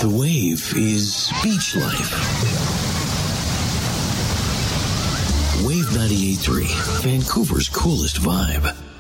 To wave is beach life. Wave 98.3, Vancouver's coolest vibe.